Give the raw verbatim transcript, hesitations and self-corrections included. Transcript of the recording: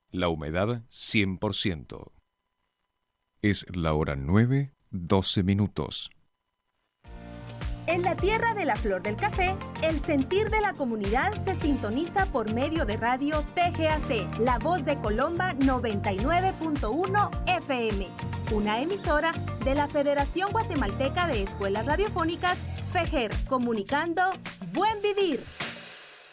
La humedad cien por ciento. Es la hora nueve, doce minutos. En la tierra de la flor del café, el sentir de la comunidad se sintoniza por medio de radio T G A C, La Voz de Colomba noventa y nueve punto uno F M, una emisora de la Federación Guatemalteca de Escuelas Radiofónicas, FEGER, comunicando Buen Vivir.